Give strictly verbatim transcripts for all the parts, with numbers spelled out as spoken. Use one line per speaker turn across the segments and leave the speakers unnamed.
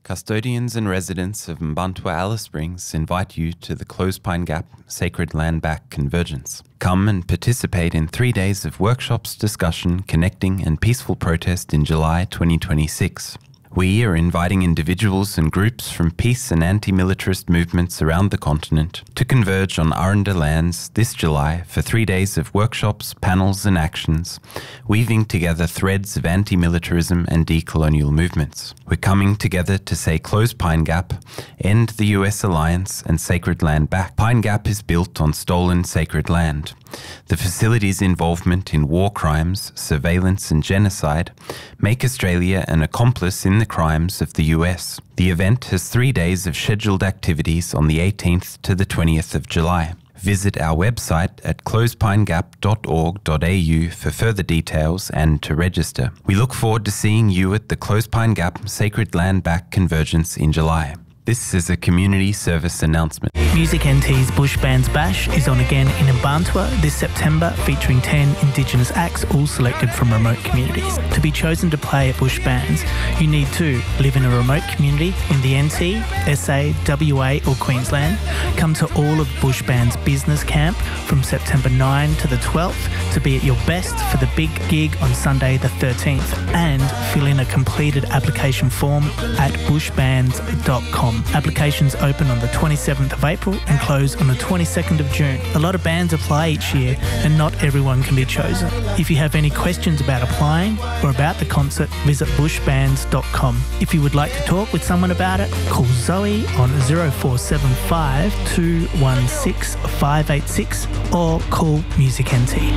Custodians and residents of Mbantua Alice Springs invite you to the Closepine Gap Sacred Land Back Convergence. Come and participate in three days of workshops, discussion, connecting and peaceful protest in July twenty twenty-six. We are inviting individuals and groups from peace and anti-militarist movements around the continent to converge on Aranda lands this July for three days of workshops, panels and actions, weaving together threads of anti-militarism and decolonial movements. We're coming together to say close Pine Gap, end the U S alliance and sacred land back. Pine Gap is built on stolen sacred land. The facility's involvement in war crimes, surveillance and genocide make Australia an accomplice in the crimes of the U S. The event has three days of scheduled activities on the eighteenth to the twentieth of July. Visit our website at closepinegap dot org dot a u for further details and to register. We look forward to seeing you at the Closepine Gap Sacred Land Back Convergence in July. This is a community service announcement.
Music N T's Bush Bands Bash is on again in Mbantua this September, featuring ten Indigenous acts, all selected from remote communities. To be chosen to play at Bush Bands, you need to live in a remote community in the N T, S A, W A or Queensland. Come to all of Bush Bands Business Camp from September ninth to the twelfth to be at your best for the big gig on Sunday the thirteenth, and fill in a completed application form at bush bands dot com. Applications open on the twenty-seventh of April and close on the twenty-second of June. A lot of bands apply each year and not everyone can be chosen. If you have any questions about applying or about the concert, visit bush bands dot com. If you would like to talk with someone about it, call Zoe on zero four seven five, two one six, five eight six or call Music N T.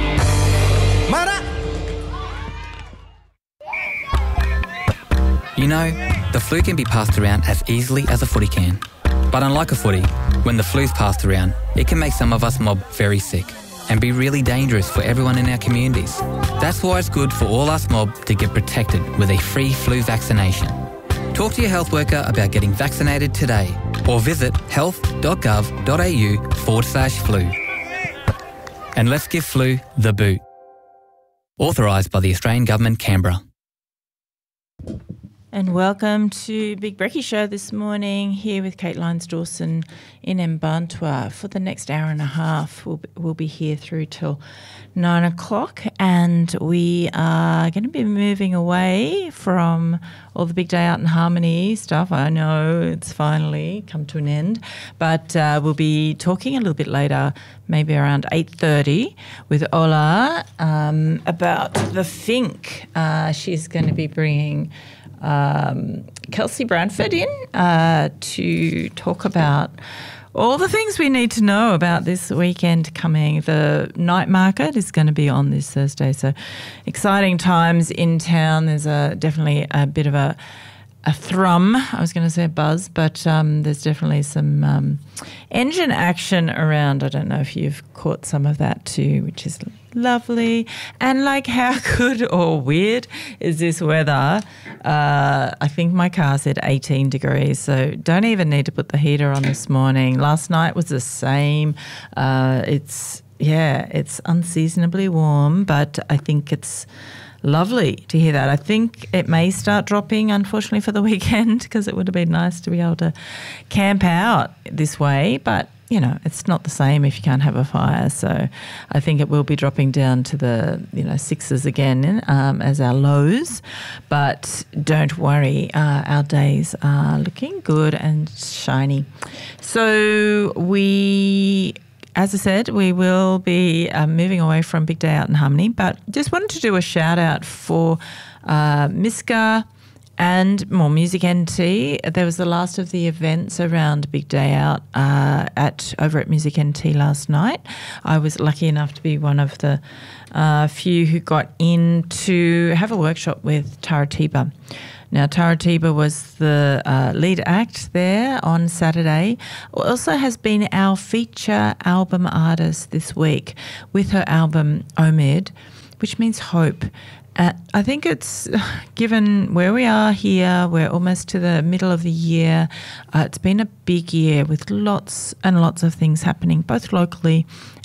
You know, the flu can be passed around as easily as a footy can. But unlike a footy, when the flu's passed around, it can make some of us mob very sick and be really dangerous for everyone in our communities. That's why it's good for all us mob to get protected with a free flu vaccination. Talk to your health worker about getting vaccinated today or visit health dot gov dot a u forward slash flu. And let's give flu the boot. Authorised by the Australian Government, Canberra.
And welcome to Big Brekkie Show this morning, here with Kate Lyons-Dawson in Mbantua. For the next hour and a half, we'll, we'll be here through till nine o'clock, and we are going to be moving away from all the Big Day Out in Harmony stuff. I know it's finally come to an end, but uh, we'll be talking a little bit later, maybe around eight thirty, with Ola um, about the Think. Uh, she's going to be bringing Um, Kelsey Branford in uh, to talk about all the things we need to know about this weekend coming. The night market is going to be on this Thursday, so exciting times in town. There's a definitely a bit of a a thrum, I was going to say a buzz, but um, there's definitely some um, engine action around. I don't know if you've caught some of that too, which is lovely. And like, how good or weird is this weather? Uh, I think my car said eighteen degrees, so don't even need to put the heater on this morning. Last night was the same. Uh, it's, yeah, it's unseasonably warm, but I think it's lovely to hear that. I think it may start dropping, unfortunately, for the weekend, because it would have been nice to be able to camp out this way. But, you know, it's not the same if you can't have a fire. So I think it will be dropping down to the, you know, sixes again um, as our lows. But don't worry, uh, our days are looking good and shiny. So we... As I said, we will be uh, moving away from Big Day Out in Harmony, but just wanted to do a shout out for uh, Miska and more Music N T. There was the last of the events around Big Day Out uh, at over at Music N T last night. I was lucky enough to be one of the uh, few who got in to have a workshop with Tara Tiba. Now, Tara Tiba was the uh, lead act there on Saturday. Also has been our feature album artist this week with her album Omid, which means hope. Uh, I think it's, given where we are here, we're almost to the middle of the year. Uh, it's been a big year with lots and lots of things happening, both locally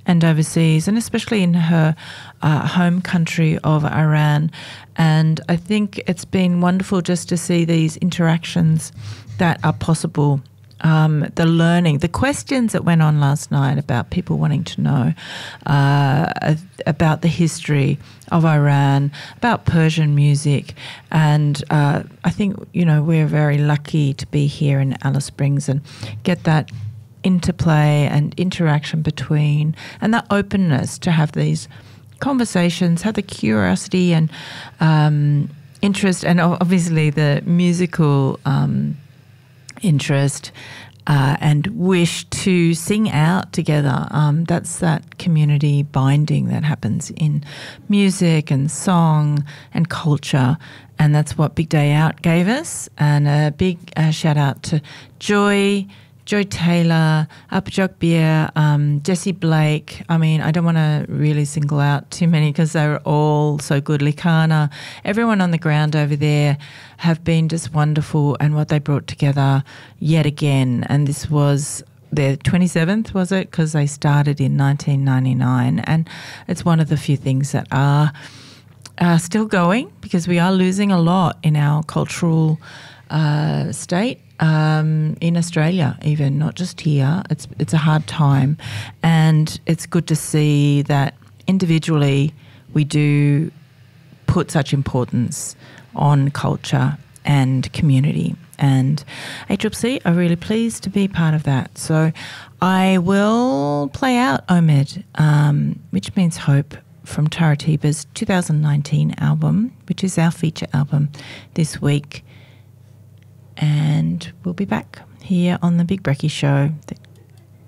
and overseas, and especially in her uh, home country of Iran. And I think it's been wonderful just to see these interactions that are possible. Um, the learning, the questions that went on last night about people wanting to know uh, about the history of Iran, about Persian music. And uh, I think, you know, we're very lucky to be here in Alice Springs and get that interplay and interaction between, and that openness to have these conversations, have the curiosity and um, interest, and obviously the musical um interest uh, and wish to sing out together. Um, that's that community binding that happens in music and song and culture, and that's what Big Day Out gave us. And a big uh, shout out to Joy, Joy Taylor, Upjock Beer, um, Jessie Blake. I mean, I don't want to really single out too many because they were all so good. Likana, everyone on the ground over there have been just wonderful, and what they brought together yet again. And this was their twenty-seventh, was it? Because they started in nineteen ninety-nine. And it's one of the few things that are uh, still going, because we are losing a lot in our cultural uh, state. Um, in Australia, even not just here, it's it's a hard time, and it's good to see that individually we do put such importance on culture and community. And A C C are really pleased to be part of that. So I will play out Omed, um, which means hope, from Taratiba's two thousand nineteen album, which is our feature album this week. And we'll be back here on the Big Brekkie Show.